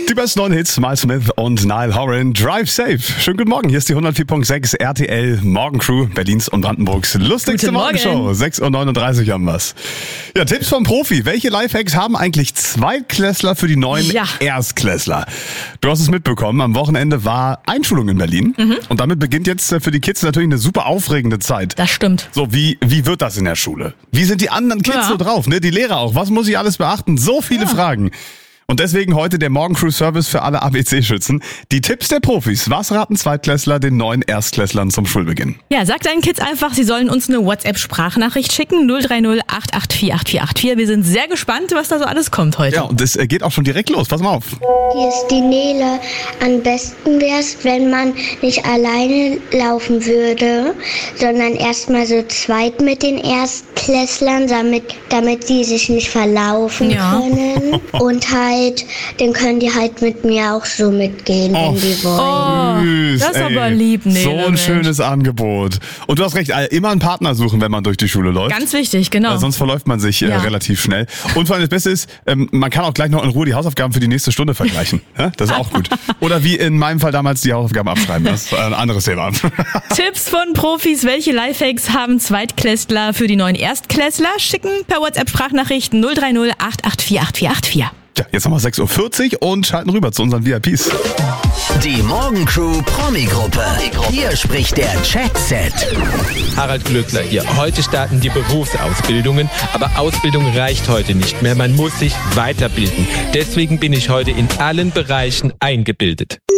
Die besten neuen Hits, Miles Smith und Niall Horan, Drive Safe. Schönen guten Morgen, hier ist die 104.6 RTL Morgencrew, Berlins und Brandenburgs lustigste Morgenshow. 6.39 Uhr haben wir's. Ja, Tipps vom Profi. Welche Lifehacks haben eigentlich Zweitklässler für die neuen Erstklässler? Du hast es mitbekommen, am Wochenende war Einschulung in Berlin. Und damit beginnt jetzt für die Kids natürlich eine super aufregende Zeit. Das stimmt. So, wie wird das in der Schule? Wie sind die anderen Kids so drauf? Ne? Die Lehrer auch. Was muss ich alles beachten? So viele Fragen. Und deswegen heute der Morgencrew-Service für alle ABC-Schützen. Die Tipps der Profis. Was raten Zweitklässler den neuen Erstklässlern zum Schulbeginn? Ja, sag deinen Kids einfach, sie sollen uns eine WhatsApp-Sprachnachricht schicken. 030 884 8484. Wir sind sehr gespannt, was da so alles kommt heute. Ja, und es geht auch schon direkt los. Pass mal auf. Hier ist die Nele. Am besten wäre es, wenn man nicht alleine laufen würde, sondern erstmal so zweit mit den Erstklässlern, damit sie sich nicht verlaufen können. Und halt, dann können die halt mit mir auch so mitgehen, wenn die wollen. Süß, das ist aber lieb, Nele. So ein schönes Angebot. Und du hast recht, immer einen Partner suchen, wenn man durch die Schule läuft. Ganz wichtig, genau. Weil sonst verläuft man sich relativ schnell. Und vor allem das Beste ist, man kann auch gleich noch in Ruhe die Hausaufgaben für die nächste Stunde vergleichen. Das ist auch gut. Oder wie in meinem Fall damals die Hausaufgaben abschreiben. Das ist ein anderes Thema. Tipps von Profis. Welche Lifehacks haben Zweitklässler für die neuen Erstklässler? Schicken per WhatsApp-Sprachnachrichten 030 884 8484. Ja, jetzt haben wir 6.40 Uhr und schalten rüber zu unseren VIPs. Die Morgencrew Promi-Gruppe. Hier spricht der Chatset. Harald Glöckler hier. Heute starten die Berufsausbildungen, aber Ausbildung reicht heute nicht mehr. Man muss sich weiterbilden. Deswegen bin ich heute in allen Bereichen eingebildet.